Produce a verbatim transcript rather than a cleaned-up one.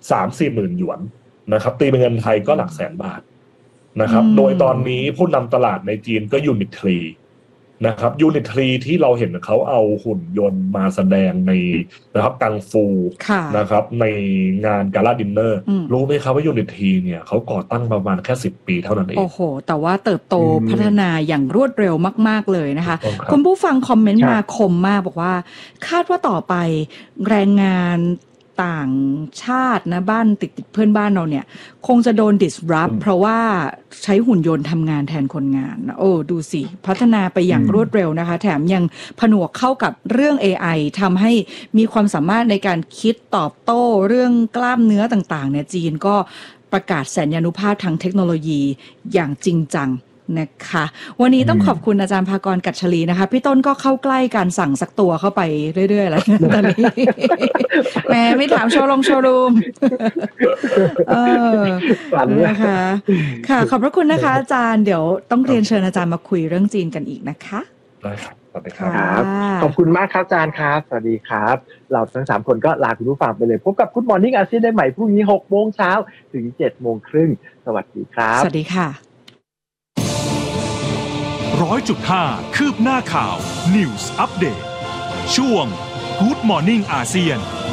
สามสี่หมื่นหยวนนะครับตีเป็นเงินไทยก็หลักแสนบาทนะครับโดยตอนนี้ผู้นำตลาดในจีนก็ยูนิตทรีนะครับยูนิตทรีที่เราเห็นเขาเอาหุ่นยนต์มาแสดงในนะครับกังฟูนะครับในงานกาลาดินเนอร์รู้ไหมครับว่ายูนิตทรีเนี่ยเขาก่อตั้งประมาณแค่สิบปีเท่านั้นเองโอ้โหแต่ว่าเติบโตพัฒนาอย่างรวดเร็วมากๆเลยนะคะคุณผู้ฟังคอมเมนต์มาคมมากบอกว่าคาดว่าต่อไปแรงงานต่างชาตินะบ้านติดติดเพื่อนบ้านเราเนี่ยคงจะโดน disrupt เพราะว่าใช้หุ่นยนต์ทำงานแทนคนงานโอ้ดูสิพัฒนาไปอย่างรวดเร็วนะคะแถมยังผนวกเข้ากับเรื่อง เอ ไอ ทำให้มีความสามารถในการคิดตอบโต้เรื่องกล้ามเนื้อต่างๆเนี่ยจีนก็ประกาศแสนยานุภาพทางเทคโนโลยีอย่างจริงจังนะคะวันนี้ต้องขอบคุณอาจารย์ภากร กัจฉลีนะคะพี่ต้นก็เข้าใกล้การสั่งสักตัวเข้าไปเรื่อยๆแล้วตอนนี้แหมไม่ถามโชว์ลงโชว์รูมเออนะคะค่ะขอบพระคุณนะคะอาจารย์เดี๋ยวต้องเรียนเชิญอาจารย์มาคุยเรื่องจีนกันอีกนะคะได้ครับสวัสดีครับขอบคุณมากครับอาจารย์ครับสวัสดีครับเราทั้งสามคนก็ลาคุณผู้ฟังไปเลยพบกับ Good Morning อาเซียนได้ใหม่พรุ่งนี้ หกโมงเช้าถึง เจ็ดโมงครึ่งสวัสดีครับสวัสดีค่ะร้อยจุดห้าคืบหน้าข่าว News Update ช่วง Good Morning อาเซียน